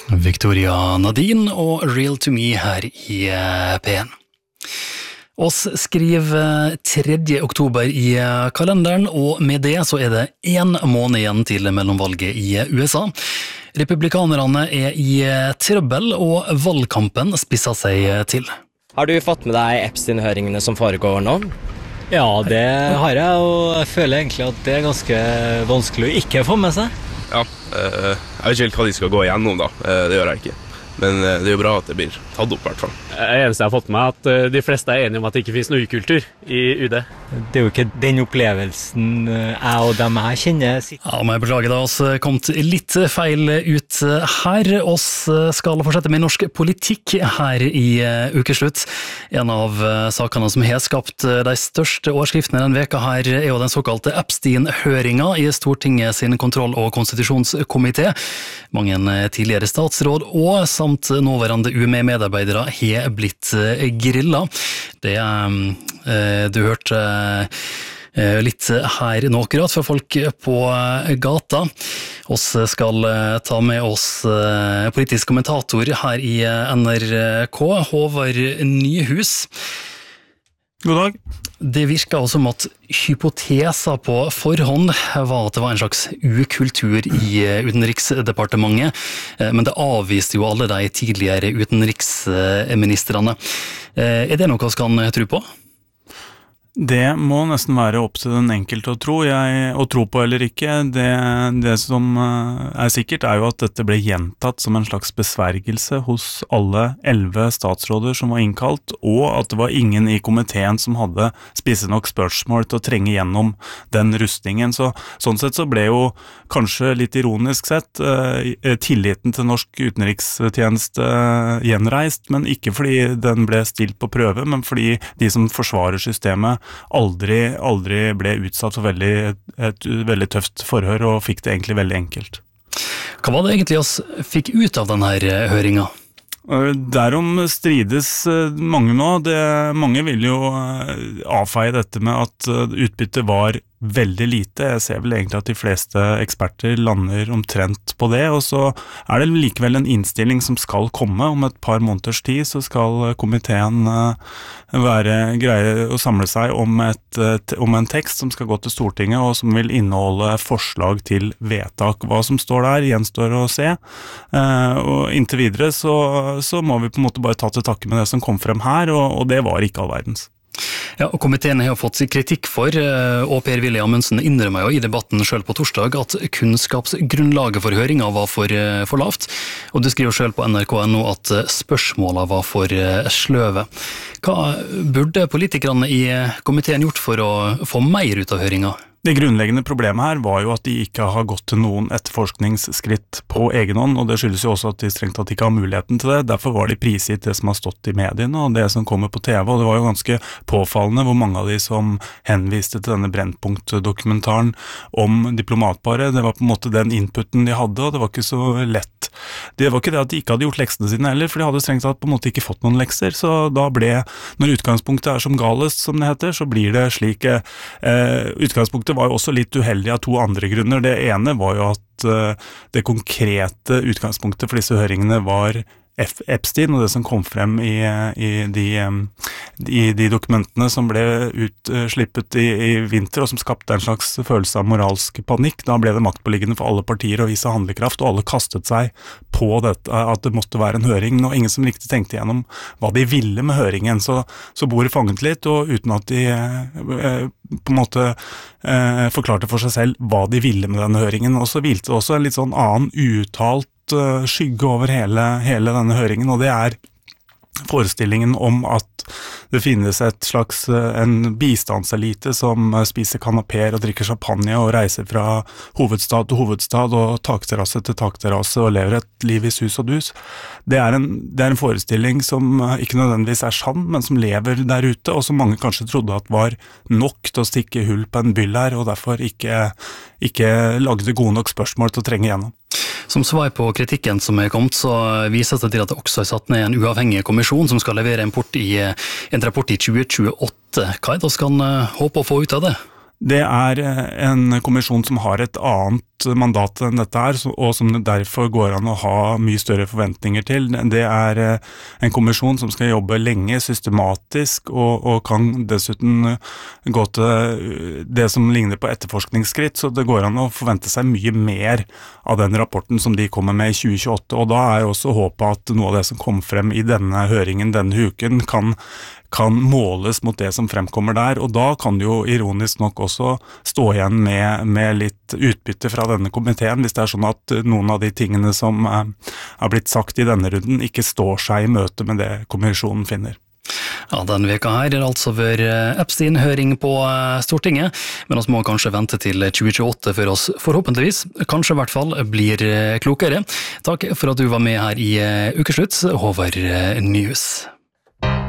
Victoria Nadine og Real to Me her i P1. Oss skriver 3. oktober i kalenderen, og med det så er det 1 måned igjen til mellomvalget i USA. Republikanerne er i trøbbel, og valgkampen spisser seg til. Har du fått med deg Epstein-høringene som foregår nå? Ja, det har jeg, og jeg føler egentlig at det er ganske vanskelig å ikke få med seg. Ja, jeg vet ikke helt hva de skal gå igjennom da, det gjør jeg ikke. Men det er jo bra at det blir tatt opp I hvert fall. Det eneste jeg har fått med at de fleste er enige om at det ikke finnes noe ukultur I UD. Det er jo ikke den opplevelsen jeg og dem jeg kjenner. Ja, men jeg beklager da, oss kommet litt feil ut her. Oss skal fortsette med norsk politikk her I ukeslutt. En av sakene som har skapt de største overskriftene denne veka her er jo den såkalte Epstein-høringen I Stortinget sin kontroll- og konstitusjonskomité. Mange tidligere statsråd og samt nåværende UME-medarbeidere har blitt grillet. Det du hørte litt her nå akkurat fra folk på gata. Oss skal ta med oss politisk kommentator her I NRK, Håvard Nyhus. God dag. Det virker også som at hypoteser på forhånd var at det var en slags ukultur I utenriksdepartementet, men det avviste jo alle de tidligere utenriksministrene. Er det noe vi kan tro på? Det må nesten være opp til den enkelte å tro på eller ikke. Det som sikkert jo at dette ble gjentatt som en slags besvergelse hos alle 11 statsråder som var innkalt, og at det var ingen I komiteen som hadde spisse nok spørsmål til å trenge gjennom den rustningen. Sånn sett så ble jo kanskje litt ironisk sett tilliten til norsk utenrikstjeneste gjenreist, men ikke fordi den ble stilt på prøve, men fordi de som forsvarer systemet aldri ble utsatt for et veldig tøft forhør og fikk det egentlig veldig enkelt. Hva var det egentlig oss fikk ut av denne høringen? Derom strides mange nå. Mange vil jo avfeie dette med at utbyttet var veldig lite. Jeg ser vel egentlig at de fleste eksperter lander omtrent på det, og så det likevel en innstilling som skal komme om et par måneders tid, så skal komiteen være greie å samle seg om en tekst som skal gå til Stortinget, og som vil inneholde forslag til vedtak. Hva som står der, gjenstår å se, og inntil videre så må vi på en måte bare ta til takke med det som kom frem her, og det var ikke all verdens. Ja, og komiteen har fått kritikk for, og Per-Willy Amundsen innrømmer jo I debatten selv på torsdag at kunnskapsgrunnlaget for høringen var for lavt, og du skriver selv på NRK.no at spørsmålene var for sløve. Hva burde politikerne I komiteen gjort for å få mer ut av høringen? Det grunnleggende problemet her var jo at de ikke har gått til noen etterforskningsskritt på egen hånd, og det skyldes jo også at de strengt tatt ikke har muligheten til det. Derfor var de prisgitt det som har stått I mediene, og det som kommer på TV, og det var jo ganske påfallende hvor mange av de som henviste til denne Brennpunkt-dokumentaren om diplomatparet. Det var på en måte den inputen de hadde, og det var ikke så lett. Det var ikke det at de ikke hadde gjort leksene sine heller, for de hadde strengt tatt på en måte ikke fått noen lekser, så da når utgangspunktet som galest, som det heter, så blir det slik utgangspunktet var jo også litt uheldig av 2 andre grunner. Det ene var jo at det konkrete utgangspunktet for disse høringene var Epstein, og det som kom frem I de dokumentene som ble utslippet I vinter, og som skapte en slags følelse av moralsk panikk. Da ble det maktpåliggende for alle partier å vise handlekraft, og alle kastet seg på dette, at det måtte være en høring, og ingen som riktig tenkte gjennom hva de ville med høringen. Så bordet fanget litt, og uten at de på en måte forklarte for seg selv hva de ville med denne høringen. Og så hvilte det også en litt sånn annen uuttalt skygge over hele denne høringen, og det forestillingen om at det finnes en bistandselite som spiser kanaper og drikker champagne og reiser fra hovedstad til hovedstad og takterrasse til takterrasse og lever et liv I sus og dus. Det en forestilling som ikke nødvendigvis sann, men som lever der ute, og som mange kanskje trodde at var nok til å stikke hull på en byll her, og derfor ikke lagde gode nok spørsmål til å trenge gjennom. Som svar på kritikken som kommet, så vises det til at det også satt ned en uavhengig kommisjon som skal levere en rapport I 2028. Hva det vi kan håpe å få ut av det? Det en kommisjon som har et annet mandat enn dette og som det derfor går an å ha mye større forventninger til. Det en kommisjon som skal jobbe lenge, systematisk, og kan dessuten gå til det som ligner på etterforskningsskritt, så det går an å forvente seg mye mer av den rapporten som de kommer med i 2028, og da jo også håpet at noe av det som kom frem i denne høringen denne uken kan måles mot det som fremkommer der, og da kan det jo ironisk nok også stå igjen med litt utbytte fra denne komiteen, hvis det sånn at noen av de tingene som blitt sagt i denne runden ikke står seg i møte med det kommisjonen finner. Ja, denne veka her altså vært Epstein-høring på Stortinget, men vi må kanskje vente til 2028 før oss forhåpentligvis, kanskje i hvert fall, blir klokere. Takk for at du var med her i Ukeslutt, Håvard Nyhus.